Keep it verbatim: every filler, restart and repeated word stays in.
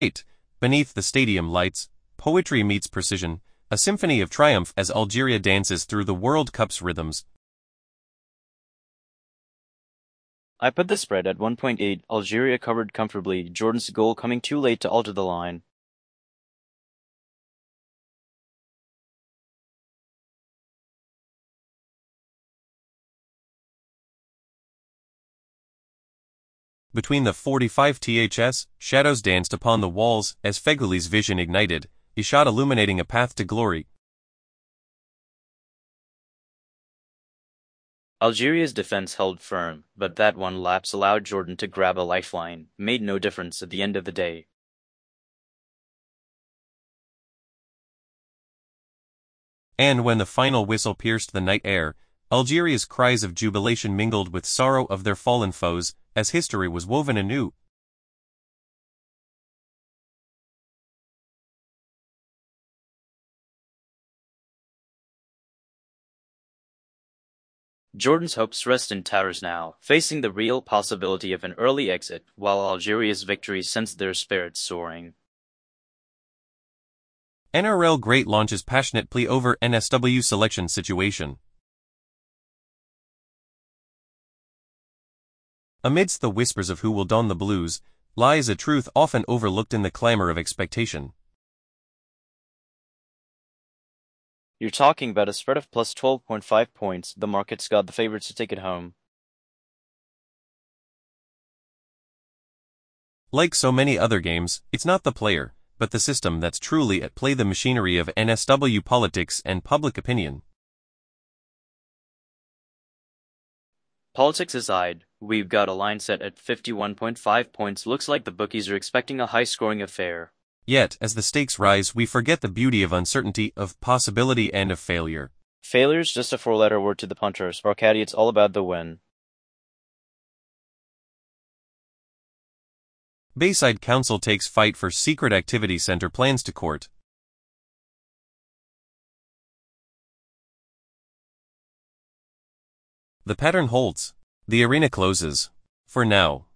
eight. Beneath the stadium lights, poetry meets precision, a symphony of triumph as Algeria dances through the World Cup's rhythms. I put the spread at one point eight, Algeria covered comfortably, Jordan's goal coming too late to alter the line. Between the forty-five ths, shadows danced upon the walls as Fegouli's vision ignited, a shot illuminating a path to glory. Algeria's defense held firm, but that one lapse allowed Jordan to grab a lifeline, made no difference at the end of the day. And when the final whistle pierced the night air, Algeria's cries of jubilation mingled with sorrow of their fallen foes, as history was woven anew. Jordan's hopes rest in tatters now, facing the real possibility of an early exit, while Algeria's victory sends their spirits soaring. N R L great launches passionate plea over N S W selection situation. Amidst the whispers of who will don the blues, lies a truth often overlooked in the clamor of expectation. You're talking about a spread of plus twelve point five points. The market's got the favorites to take it home. Like so many other games, it's not the player, but the system that's truly at play, the machinery of N S W politics and public opinion. Politics aside, we've got a line set at fifty-one point five points. Looks like the bookies are expecting a high-scoring affair. Yet, as the stakes rise, we forget the beauty of uncertainty, of possibility, and of failure. Failure's just a four-letter word to the punters. For Caddy, it's all about the win. Bayside Council takes fight for Secret Activity Center plans to court. The pattern holds. The arena closes. For now.